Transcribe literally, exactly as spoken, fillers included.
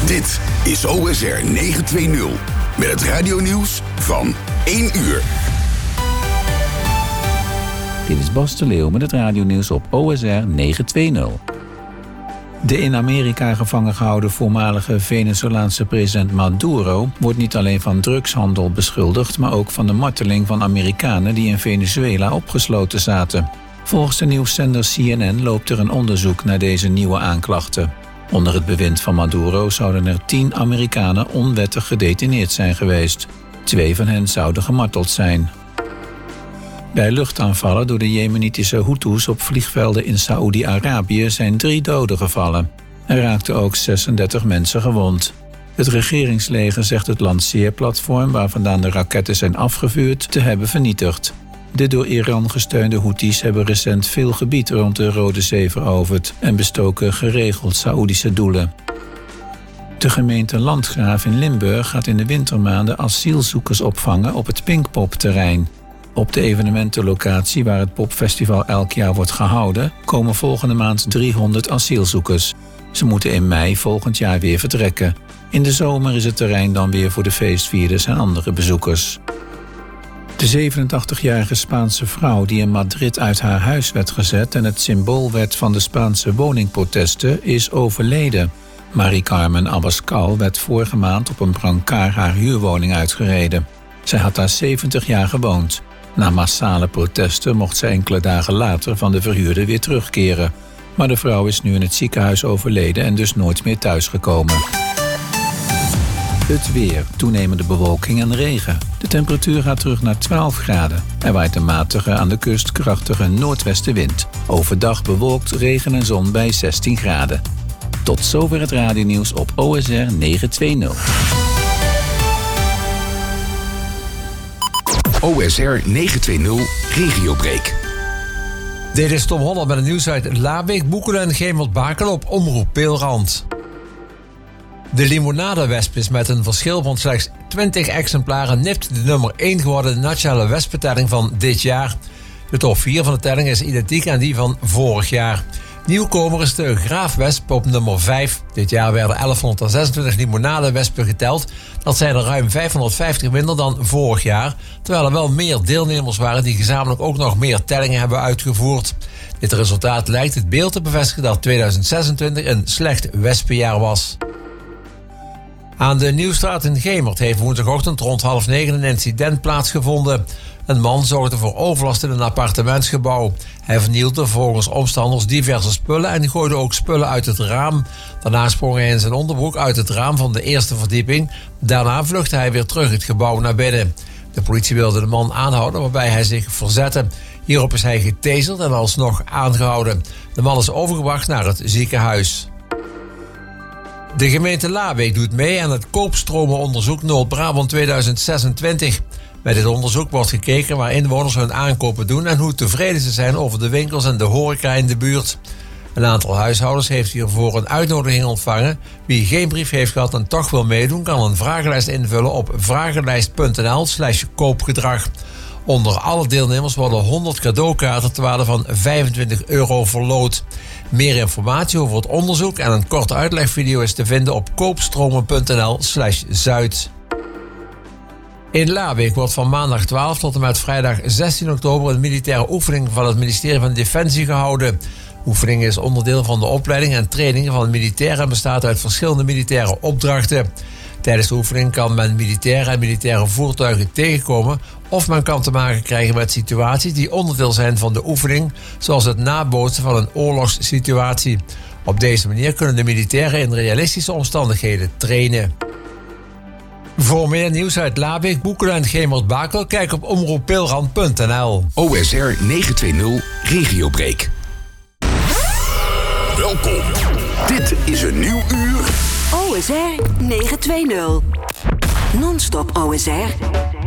Dit is O S R negenhonderdtwintig met het radionieuws van één uur. Dit is Bas de Leeuw met het radionieuws op O S R negenhonderdtwintig. De in Amerika gevangen gehouden voormalige Venezolaanse president Maduro wordt niet alleen van drugshandel beschuldigd, maar ook van de marteling van Amerikanen die in Venezuela opgesloten zaten. Volgens de nieuwszender C N N loopt er een onderzoek naar deze nieuwe aanklachten. Onder het bewind van Maduro zouden er tien Amerikanen onwettig gedetineerd zijn geweest. Twee van hen zouden gemarteld zijn. Bij luchtaanvallen door de Jemenitische Houthis op vliegvelden in Saoedi-Arabië zijn drie doden gevallen. Er raakten ook zesendertig mensen gewond. Het regeringsleger zegt het lanceerplatform waar vandaan de raketten zijn afgevuurd te hebben vernietigd. De door Iran gesteunde Houthis hebben recent veel gebied rond de Rode Zee veroverd en bestoken geregeld Saoedische doelen. De gemeente Landgraaf in Limburg gaat in de wintermaanden asielzoekers opvangen op het Pinkpop-terrein. Op de evenementenlocatie waar het popfestival elk jaar wordt gehouden, komen volgende maand driehonderd asielzoekers. Ze moeten in mei volgend jaar weer vertrekken. In de zomer is het terrein dan weer voor de feestvierders en andere bezoekers. De zevenentachtigjarige Spaanse vrouw die in Madrid uit haar huis werd gezet en het symbool werd van de Spaanse woningprotesten, is overleden. Marie Carmen Abascal werd vorige maand op een brancard haar huurwoning uitgereden. Zij had daar zeventig jaar gewoond. Na massale protesten mocht zij enkele dagen later van de verhuurder weer terugkeren. Maar de vrouw is nu in het ziekenhuis overleden en dus nooit meer thuisgekomen. Het weer, toenemende bewolking en regen. De temperatuur gaat terug naar twaalf graden. Er waait een matige, aan de kust krachtige noordwestenwind. Overdag bewolkt, regen en zon bij zestien graden. Tot zover het radionieuws op O S R negenhonderdtwintig. O S R negenhonderdtwintig Regiobreak. Dit is Tom Holland met het nieuws uit Labeek, Boekelen en Gemert-Bakel op Omroep Peelrand. De limonadewesp is met een verschil van slechts twintig exemplaren nipt de nummer één geworden nationale wespentelling van dit jaar. De top vier van de telling is identiek aan die van vorig jaar. Nieuwkomer is de graafwesp op nummer vijf. Dit jaar werden elfhonderdzesentwintig limonadewespen geteld. Dat zijn er ruim vijfhonderdvijftig minder dan vorig jaar. Terwijl er wel meer deelnemers waren die gezamenlijk ook nog meer tellingen hebben uitgevoerd. Dit resultaat lijkt het beeld te bevestigen dat tweeduizend zesentwintig een slecht wespenjaar was. Aan de Nieuwstraat in Gemert heeft woensdagochtend rond half negen een incident plaatsgevonden. Een man zorgde voor overlast in een appartementsgebouw. Hij vernielde volgens omstanders diverse spullen en gooide ook spullen uit het raam. Daarna sprong hij in zijn onderbroek uit het raam van de eerste verdieping. Daarna vluchtte hij weer terug het gebouw naar binnen. De politie wilde de man aanhouden, waarbij hij zich verzette. Hierop is hij getaserd en alsnog aangehouden. De man is overgebracht naar het ziekenhuis. De gemeente Labeek doet mee aan het koopstromenonderzoek Noord-Brabant tweeduizend zesentwintig. Bij dit onderzoek wordt gekeken waar inwoners hun aankopen doen en hoe tevreden ze zijn over de winkels en de horeca in de buurt. Een aantal huishoudens heeft hiervoor een uitnodiging ontvangen. Wie geen brief heeft gehad en toch wil meedoen, kan een vragenlijst invullen op vragenlijst.nl slash koopgedrag. Onder alle deelnemers worden honderd cadeaukaarten ter waarde van vijfentwintig euro verloot. Meer informatie over het onderzoek en een korte uitlegvideo is te vinden op koopstromen.nl slash zuid. In Labeek wordt van maandag twaalf tot en met vrijdag zestien oktober een militaire oefening van het ministerie van Defensie gehouden. De oefening is onderdeel van de opleiding en trainingen van militairen en bestaat uit verschillende militaire opdrachten. Tijdens de oefening kan men militairen en militaire voertuigen tegenkomen of men kan te maken krijgen met situaties die onderdeel zijn van de oefening, zoals het nabootsen van een oorlogssituatie. Op deze manier kunnen de militairen in realistische omstandigheden trainen. Voor meer nieuws uit Labeek, Boekelen en Gemert-Bakel, kijk op omroep peelrand punt n l. O S R negenhonderdtwintig Regiobreak. Welkom. Dit is een nieuw uur. O S R negenhonderdtwintig. Non-stop O S R.